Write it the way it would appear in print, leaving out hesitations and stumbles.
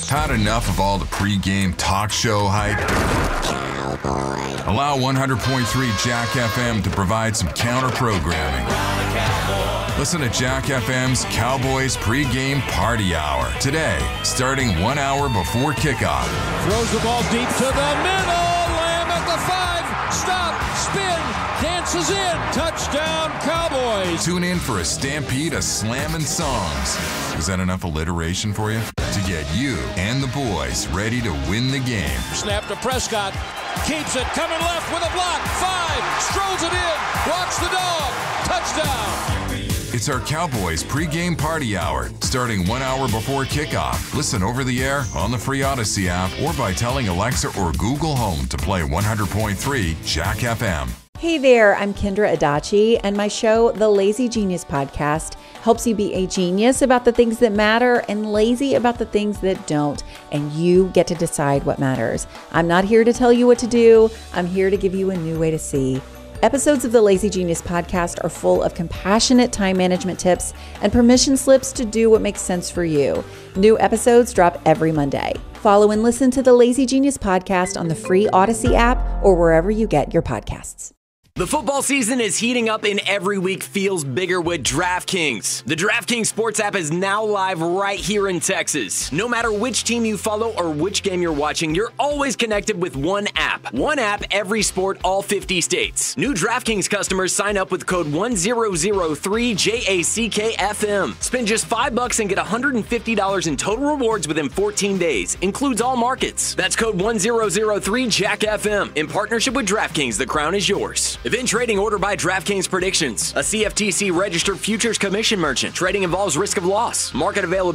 Had enough of all the pregame talk show hype? Allow 100.3 Jack FM to provide some counter-programming. Listen to Jack FM's Cowboys pregame party hour today, starting 1 hour before kickoff. Throws the ball deep to the middle. Lamb at the 5. Stop. Spin. Dances in. Touchdown, Cowboys. Tune in for a stampede of slamming songs. Is that enough alliteration for you? To get you and the boys ready to win the game. Snap to Prescott. Keeps it. Coming left with a block. 5. Strolls it in. Walks the dog. Touchdown. It's our Cowboys pregame party hour, starting 1 hour before kickoff. Listen over the air, on the free Odyssey app, or by telling Alexa or Google Home to play 100.3 Jack FM. Hey there, I'm Kendra Adachi, and my show, The Lazy Genius Podcast, helps you be a genius about the things that matter and lazy about the things that don't, and you get to decide what matters. I'm not here to tell you what to do. I'm here to give you a new way to see. Episodes of the Lazy Genius Podcast are full of compassionate time management tips and permission slips to do what makes sense for you. New episodes drop every Monday. Follow and listen to the Lazy Genius Podcast on the free Odyssey app or wherever you get your podcasts. The football season is heating up and every week feels bigger with DraftKings. The DraftKings Sports app is now live right here in Texas. No matter which team you follow or which game you're watching, you're always connected with one app. One app, every sport, all 50 states. New DraftKings customers sign up with code 1003JACKFM. Spend just $5 and get $150 in total rewards within 14 days. Includes all markets. That's code 1003JACKFM. In partnership with DraftKings, the crown is yours. Event trading ordered by DraftKings Predictions, a CFTC registered futures commission merchant. Trading involves risk of loss. Market availability